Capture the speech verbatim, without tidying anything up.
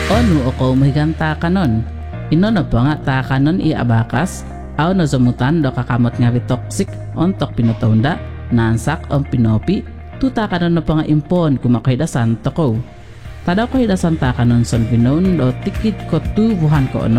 Onu ako mahiganta kanon. Ino na ba nga ta kanon iabakas? Aw na zumutan do kakamot nga bitoksik ontok pinutaunda nansak ang pinopi tuta kanon na pa nga impon kumakaidasan to ko. Tadaw ko hidasan ta kanon son binon do tikit ko tubuhan ko ono.